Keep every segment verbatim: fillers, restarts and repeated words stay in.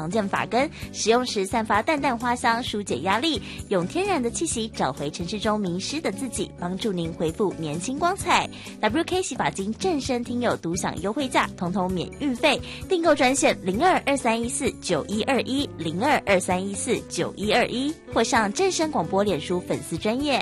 重建发根，使用时散发淡淡花香，疏解压力，用天然的气息找回城市中迷失的自己，帮助您恢复年轻光彩。 W K 洗发精正身听友独享优惠价，通通免运费，订购专线零二二三一四九一二一零二二三一四九一二一，或上正声广播脸书粉丝专页。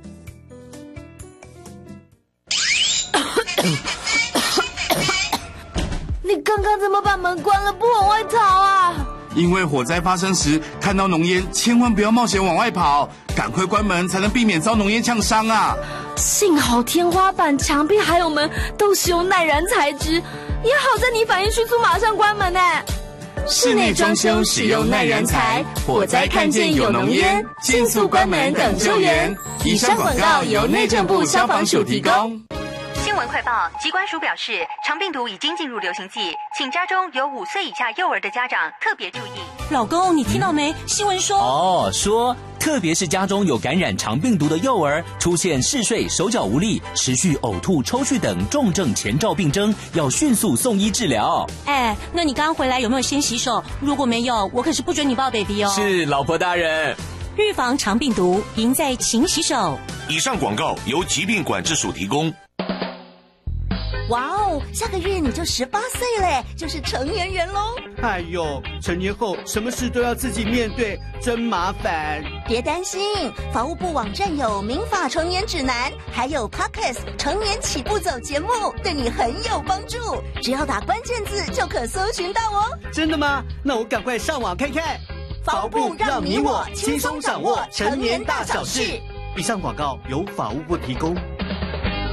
你刚刚怎么把门关了，不往外逃啊？ 因为火灾发生时看到浓烟，千万不要冒险往外跑，赶快关门才能避免遭浓烟呛伤啊！ 幸好天花板、墙壁还有门都是用耐燃材质，也好在你反应迅速，马上关门呢。 室内装修使用耐燃材，火灾看见有浓烟，迅速关门等救援。以上广告由内政部消防署提供。 新闻快报，疾管署表示，肠病毒已经进入流行季，请家中有五岁以下幼儿的家长特别注意。 老公，你听到没？新闻说哦，说特别是家中有感染肠病毒的幼儿，出现嗜睡、手脚无力、持续呕吐、抽搐等重症前兆病征，要迅速送医治疗。 哎，那你刚刚回来有没有先洗手？如果没有，我可是不准你抱 baby 哦。 是，老婆大人。 预防肠病毒，赢在勤洗手。 以上广告由疾病管制署提供。 哇哦，下个月你就十八岁嘞，就是成年人喽。 哎呦，成年后什么事都要自己面对，真麻烦。 别担心，法务部网站有民法成年指南，还有 Podcast 成年起步走节目，对你很有帮助。只要打关键字就可搜寻到哦。 真的吗？那我赶快上网看看。 法务部让你我轻松掌握成年大小事。 以上广告由法务部提供。